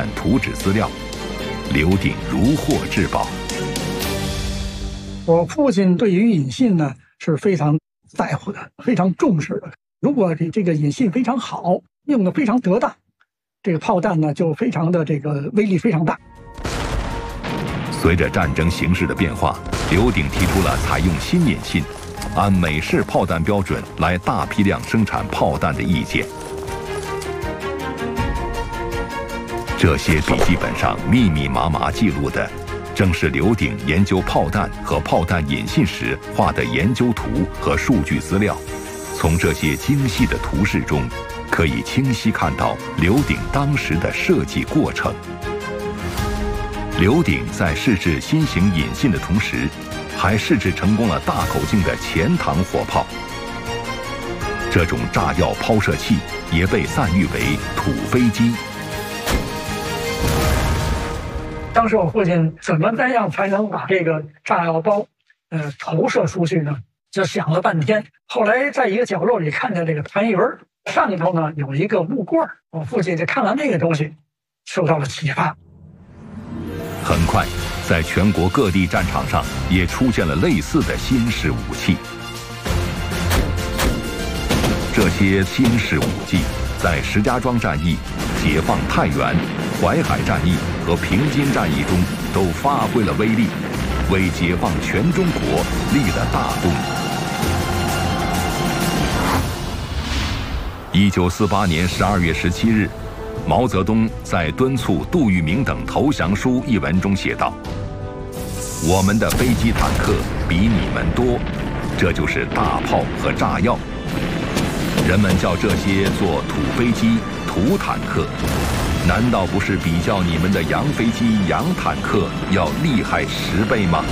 战图纸资料，刘鼎如获至宝。 我父亲对于引信呢是非常在乎的，非常重视的。如果这个引信非常好，用的非常得当，这个炮弹呢就非常的威力非常大。 随着战争形势的变化，刘鼎提出了采用新引信，按美式炮弹标准来大批量生产炮弹的意见。这些笔记本上密密麻麻记录的，正是刘鼎研究炮弹和炮弹引信时画的研究图和数据资料。从这些精细的图示中，可以清晰看到刘鼎当时的设计过程。刘鼎在试制新型引信的同时，还试制成功了大口径的前膛火炮。这种炸药抛射器也被赞誉为土飞机。 当时我父亲怎么样才能把这个炸药包投射出去呢？就想了半天。后来在一个角落里看见这个团鱼儿，上头呢有一个木棍。我父亲就看完这个东西，受到了启发。 很快，在全国各地战场上也出现了类似的新式武器。这些新式武器在石家庄战役、解放太原、淮海战役和平津战役中都发挥了威力，为解放全中国立了大功。1948年12月17日，毛泽东在敦促杜聿明等投降书一文中写道：“我们的飞机坦克比你们多，这就是大炮和炸药。人们叫这些做土飞机、土坦克，难道不是比较你们的洋飞机、洋坦克要厉害10倍吗？”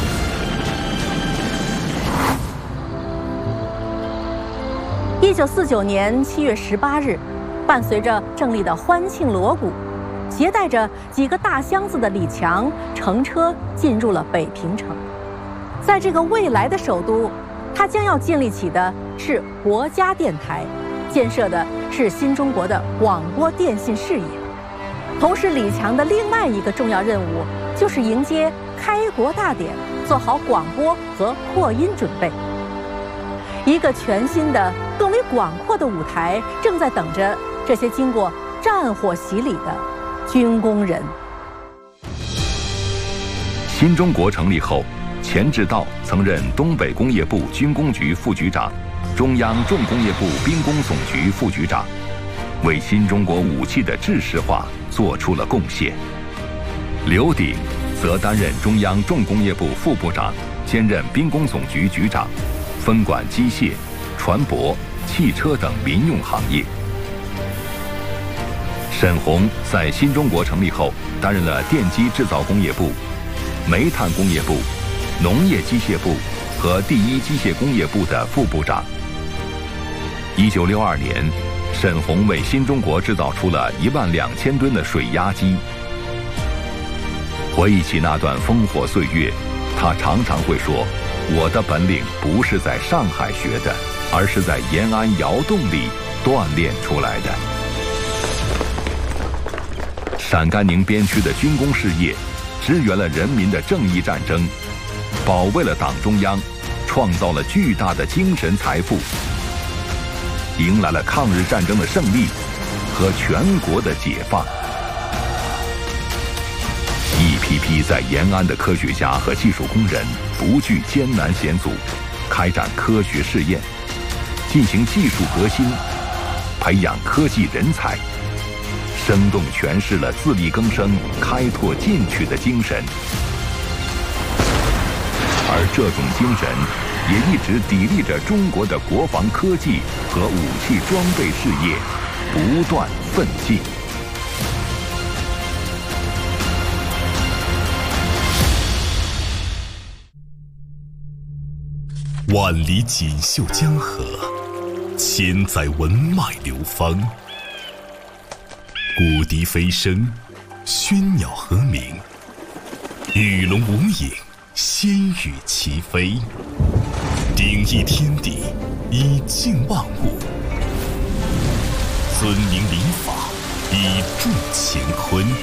1949年7月18日，伴随着胜利的欢庆锣鼓，携带着几个大箱子的李强乘车进入了北平城。在这个未来的首都，他将要建立起的是国家电台，建设的是新中国的广播电信事业。同时，李强的另外一个重要任务就是迎接开国大典，做好广播和扩音准备。一个全新的、更为广阔的舞台正在等着这些经过战火洗礼的军工人。 新中国成立后，钱志道曾任东北工业部军工局副局长、中央重工业部兵工总局副局长，为新中国武器的制式化做出了贡献。刘鼎则担任中央重工业部副部长，兼任兵工总局局长，分管机械、船舶、汽车等民用行业。沈鸿在新中国成立后，担任了电机制造工业部、煤炭工业部、农业机械部和第一机械工业部的副部长。1962年，沈鸿为新中国制造出了12000吨的水压机。回忆起那段烽火岁月，他常常会说：“我的本领不是在上海学的，而是在延安窑洞里锻炼出来的。”陕甘宁边区的军工事业，支援了人民的正义战争，保卫了党中央，创造了巨大的精神财富，迎来了抗日战争的胜利和全国的解放。一批批在延安的科学家和技术工人不惧艰难险阻，开展科学试验，进行技术革新，培养科技人才，生动诠释了自力更生、开拓进取的精神。而这种精神也一直砥砺着中国的国防科技和武器装备事业不断奋进。 万里锦绣江河，千载文脉流芳。古笛飞声，喧鸟和鸣，鱼龙无影，仙羽齐飞。鼎益天地，以敬万物；尊明礼法，以重乾坤。